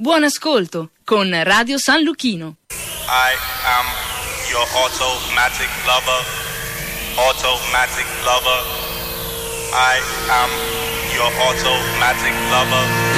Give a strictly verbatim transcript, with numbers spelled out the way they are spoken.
Buon ascolto con Radio San Luchino. I am your automatic lover, automatic lover. I am your automatic lover.